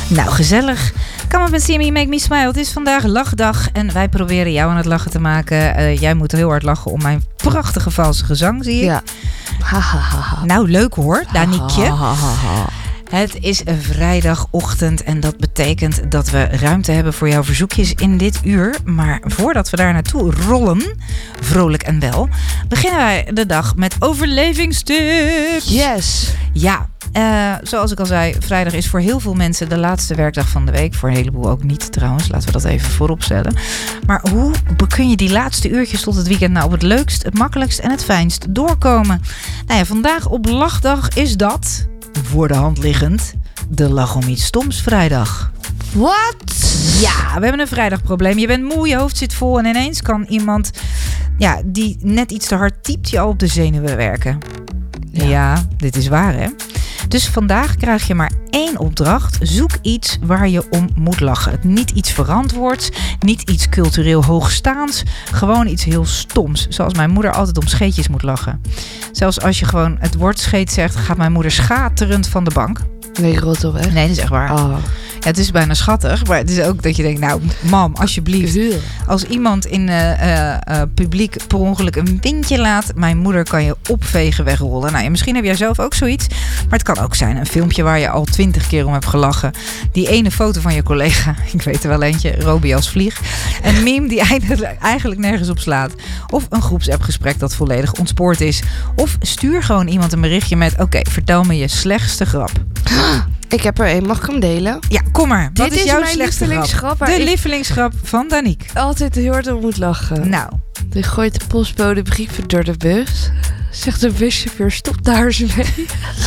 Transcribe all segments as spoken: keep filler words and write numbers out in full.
Nou, gezellig. Come up and see me, make me smile. Het is vandaag lachdag en wij proberen jou aan het lachen te maken. Uh, jij moet heel hard lachen om mijn prachtige valse gezang, zie ik. Ja. Ha, ha, ha, ha. Nou, leuk hoor, Daniekje. Ha, ha, ha, ha. Het is een vrijdagochtend en dat betekent dat we ruimte hebben voor jouw verzoekjes in dit uur. Maar voordat we daar naartoe rollen, vrolijk en wel, beginnen wij de dag met overlevingstips. Yes. Ja, uh, zoals ik al zei, vrijdag is voor heel veel mensen de laatste werkdag van de week. Voor een heleboel ook niet trouwens, laten we dat even voorop stellen. Maar hoe kun je die laatste uurtjes tot het weekend nou op het leukst, het makkelijkst en het fijnst doorkomen? Nou ja, vandaag op lachdag is dat, voor de hand liggend, de lach om iets stoms vrijdag. Wat? Ja, we hebben een vrijdagprobleem. Je bent moe, je hoofd zit vol en ineens kan iemand, ja, die net iets te hard typt, je al op de zenuwen werken. Ja, ja, dit is waar hè. Dus vandaag krijg je maar één opdracht. Zoek iets waar je om moet lachen. Niet iets verantwoords, niet iets cultureel hoogstaans. Gewoon iets heel stoms. Zoals mijn moeder altijd om scheetjes moet lachen. Zelfs als je gewoon het woord scheet zegt, gaat mijn moeder schaterend van de bank. Nee, rot op, hè? Nee, dat is echt waar. Oh. Ja, het is bijna schattig, maar het is ook dat je denkt, nou, mam, alsjeblieft. Als iemand in uh, uh, uh, publiek per ongeluk een windje laat, mijn moeder kan je opvegen wegrollen. Nou ja, misschien heb jij zelf ook zoiets, maar het kan ook zijn een filmpje waar je al twintig keer om hebt gelachen. Die ene foto van je collega, ik weet er wel eentje, Robbie als vlieg. Een meme die eigenlijk nergens op slaat. Of een groepsappgesprek dat volledig ontspoord is. Of stuur gewoon iemand een berichtje met, oké, okay, vertel me je slechtste grap. Ik heb er één. Mag ik hem delen? Ja, kom maar. Wat Dit is is jouw mijn slechtste lievelingsgrap, grap? waar De ik- lievelingsgrap van Daniek. Altijd heel hard om moet lachen. Nou, Die gooit de postbode brieven door de bus. Zegt de buschauffeur, stop daar eens mee.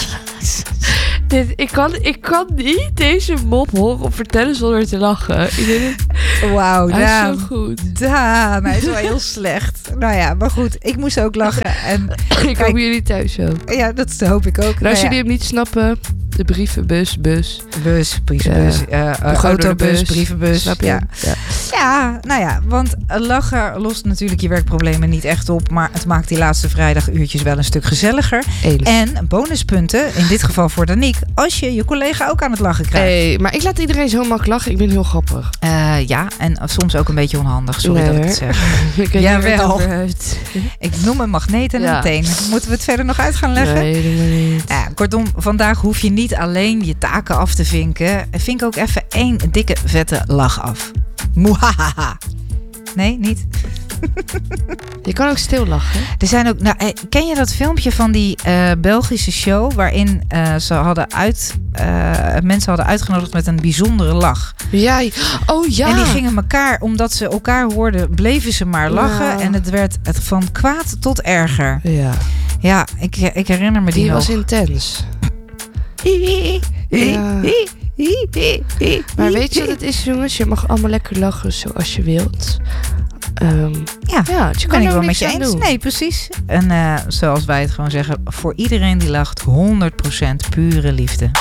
Dit, ik, kan, ik kan niet deze mop horen of vertellen zonder te lachen. Ik denk, wauw, hij is Daan. zo goed. Daan, hij is wel heel slecht. Nou ja, maar goed, ik moest ook lachen. En Ik hoop jullie thuis ook. ja, dat hoop ik ook. En als Nou jullie ja, hem niet snappen, de brievenbus, bus. bus, brievenbus, Ja. uh, We uh, gaan door de autobus, bus. brievenbus. Snap je? Ja. Ja. ja, nou ja, want lachen lost natuurlijk je werkproblemen niet echt op. Maar het maakt die laatste vrijdaguurtjes wel een stuk gezelliger. Eens. En bonuspunten, in dit geval voor Daniek, als je je collega ook aan het lachen krijgt. Hey, maar ik laat iedereen zo makkelijk lachen. Ik ben heel grappig. Uh, ja, en soms ook een beetje onhandig. Sorry Nee, dat ik hoor. het zeg. Ik weet Jawel. niet waar het over heeft. Ik noem een magneet en Ja. een teen. Moeten we het verder nog uit gaan leggen? Nee, doe maar niet. Ja, kortom, vandaag hoef je niet alleen je taken af te vinken. Vink ook even één dikke, vette lach af. Moehahaha. Nee, niet? Je kan ook stil lachen. Er zijn ook, nou, eh, ken je dat filmpje van die uh, Belgische show waarin uh, ze hadden uit, uh, mensen hadden uitgenodigd met een bijzondere lach? Ja. Oh ja. En die gingen elkaar, omdat ze elkaar hoorden, bleven ze maar lachen. Ja. En het werd het van kwaad tot erger. Ja. Ja, ik, ik herinner me die, Die nog. was intens. Ja. Maar weet je wat het is, jongens? Je mag allemaal lekker lachen zoals je wilt. Um, Ja, ja, je ben kan ik er wel met niks je aan eens. doen. Nee, precies. En uh, zoals wij het gewoon zeggen, voor iedereen die lacht, honderd procent pure liefde.